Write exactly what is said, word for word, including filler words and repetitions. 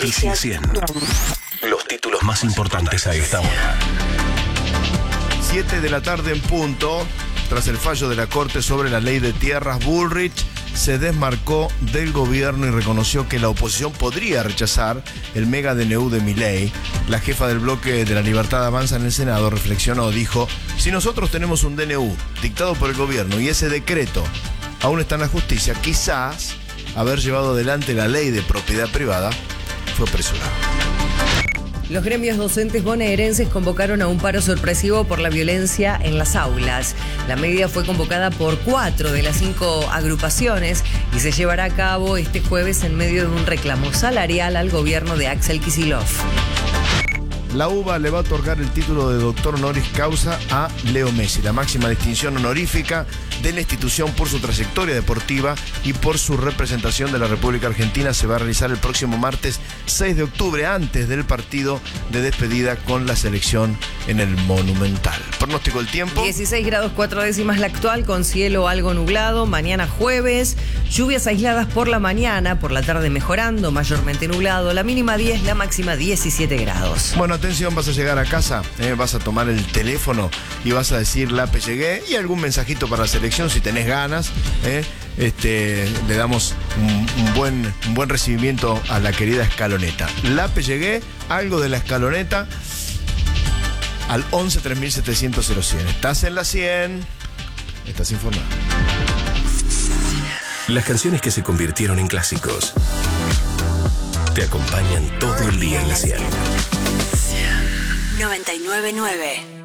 Noticia cien. Los títulos más importantes a esta hora. siete de la tarde en punto. Tras el fallo de la Corte sobre la ley de tierras, Bullrich se desmarcó del gobierno y reconoció que la oposición podría rechazar el mega D N U de Milei. La jefa del bloque de la Libertad Avanza en el Senado reflexionó, dijo: si nosotros tenemos un D N U dictado por el gobierno y ese decreto aún está en la justicia, quizás haber llevado adelante la ley de propiedad privada fue apresurado. Los gremios docentes bonaerenses convocaron a un paro sorpresivo por la violencia en las aulas. La medida fue convocada por cuatro de las cinco agrupaciones y se llevará a cabo este jueves en medio de un reclamo salarial al gobierno de Axel Kicillof. La UBA le va a otorgar el título de doctor honoris causa a Leo Messi, la máxima distinción honorífica de la institución por su trayectoria deportiva y por su representación de la República Argentina. Se va a realizar el próximo martes seis de octubre, antes del partido de despedida con la selección en el Monumental. Pronóstico del tiempo. dieciséis grados cuatro décimas la actual, con cielo algo nublado. Mañana jueves, lluvias aisladas por la mañana, por la tarde mejorando, mayormente nublado. La mínima diez, la máxima diecisiete grados. Bueno, atención, vas a llegar a casa, eh, vas a tomar el teléfono y vas a decir Lape llegué y algún mensajito para la selección si tenés ganas. Eh, este, le damos un, un, buen, un buen recibimiento a la querida escaloneta. Lape llegué, algo de la escaloneta al once tres mil setecientos cero cien. Estás en la cien, estás informado. Las canciones que se convirtieron en clásicos te acompañan todo el día en la cien. noventa y nueve punto nueve